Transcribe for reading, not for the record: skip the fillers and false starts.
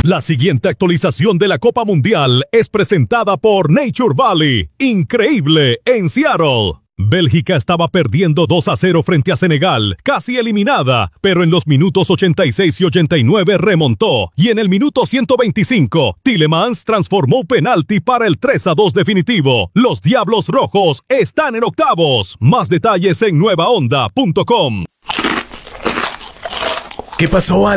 La siguiente actualización de la Copa Mundial es presentada por Nature Valley. Increíble en Seattle. Bélgica estaba perdiendo 2-0 frente a Senegal, casi eliminada, pero en los minutos 86 y 89 remontó, y en el minuto 125, Tielemans transformó penalti para el 3-2 definitivo. Los Diablos Rojos están en octavos. Más detalles en nuevaonda.com. ¿Qué pasó,